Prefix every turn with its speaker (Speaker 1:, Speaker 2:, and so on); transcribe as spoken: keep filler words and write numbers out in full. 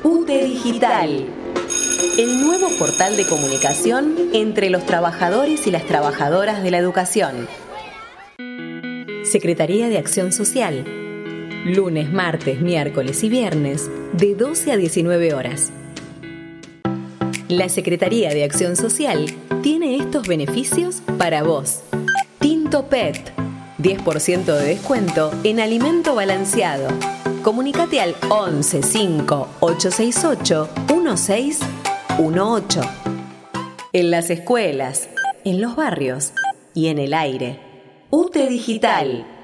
Speaker 1: U T E Digital, el nuevo portal de comunicación entre los trabajadores y las trabajadoras de la educación. Secretaría de Acción Social, lunes, martes, miércoles y viernes, de doce a diecinueve horas. La Secretaría de Acción Social tiene estos beneficios para vos. Tinto Pet, diez por ciento de descuento en alimento balanceado. Comunicate al once cinco ocho seis ocho uno seis uno ocho. En las escuelas, en los barrios y en el aire. U T E Digital.